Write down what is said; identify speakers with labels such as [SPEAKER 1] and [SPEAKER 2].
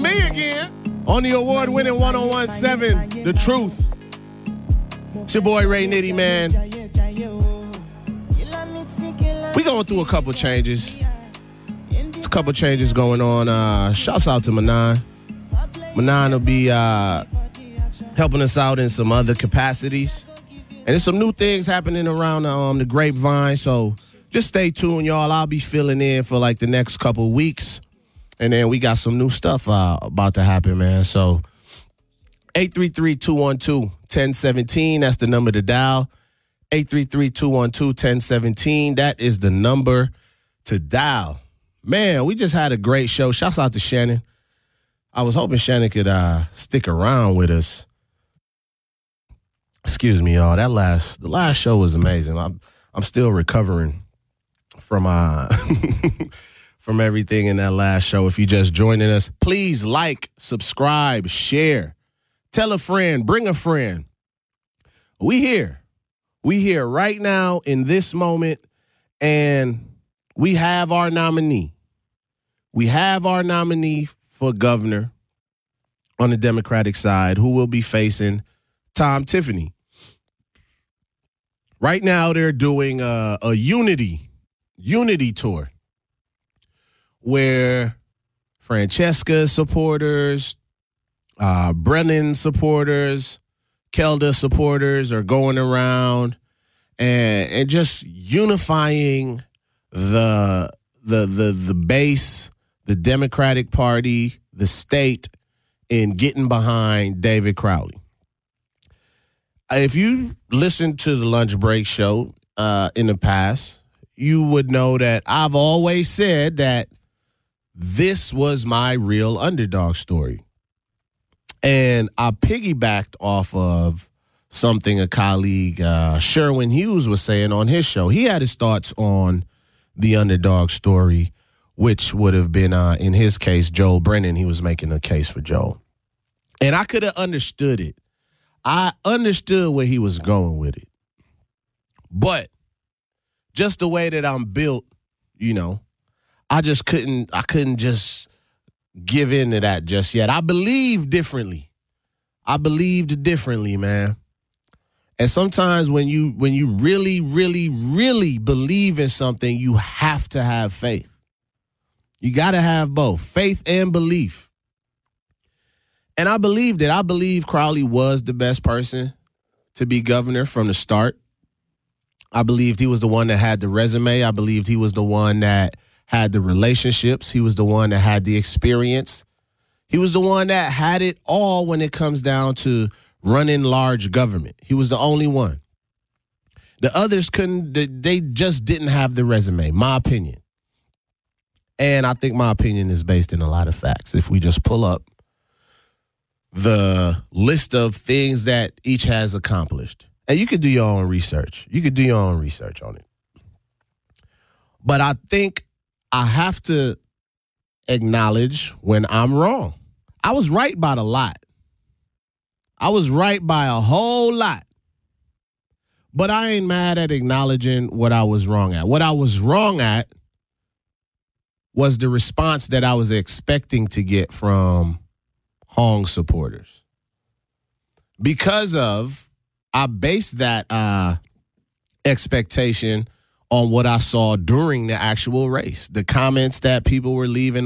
[SPEAKER 1] me again on the award-winning 1017, The Truth. It's your boy Ray Nitty, man. We going through a couple changes. There's a couple changes going on. Shouts out to Manan. Manan will be helping us out in some other capacities. And there's some new things happening around the grapevine, so just stay tuned, y'all. I'll be filling in for like the next couple weeks. And then we got some new stuff about to happen, man. So 833-212-1017, that's the number to dial. 833-212-1017, that is the number to dial. Man, we just had a great show. Shouts out to Shannon. I was hoping Shannon could stick around with us. Excuse me, y'all. The last show was amazing. I'm still recovering from from everything in that last show. If you're just joining us, please like, subscribe, share, tell a friend, bring a friend. We here right now in this moment, and we have our nominee. We have our nominee for governor on the Democratic side, who will be facing Tom Tiffany. Right now, they're doing a unity tour where Francesca supporters, Brennan supporters, Kelda supporters are going around and just unifying the base, the Democratic Party, the state, in getting behind David Crowley. If you listen to the Lunch Break show in the past, you would know that I've always said that this was my real underdog story. And I piggybacked off of something a colleague, Sherwin Hughes, was saying on his show. He had his thoughts on the underdog story, which would have been, in his case, Joel Brennan. He was making a case for Joel. And I could have understood it. I understood where he was going with it. But just the way that I'm built, I couldn't just give in to that just yet. I believe differently. I believed differently, man. And sometimes when you really, really, really believe in something, you have to have faith. You got to have both, faith and belief. And I believed it. I believe Crowley was the best person to be governor from the start. I believed he was the one that had the resume. I believed he was the one that had the relationships. He was the one that had the experience. He was the one that had it all when it comes down to running large government. He was the only one. The others couldn't, they just didn't have the resume, my opinion. And I think my opinion is based in a lot of facts. If we just pull up the list of things that each has accomplished. And you could do your own research. You could do your own research on it. But I think I have to acknowledge when I'm wrong. I was right about a lot. I was right by a whole lot. But I ain't mad at acknowledging what I was wrong at. What I was wrong at was the response that I was expecting to get from Hong supporters. Because I based that expectation on what I saw during the actual race. The comments that people were leaving